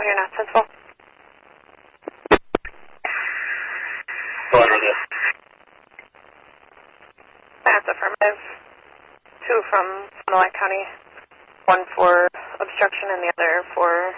you're not sensible? Go ahead with it. That's affirmative. 2 from Sonoma County. 1 for obstruction and the other for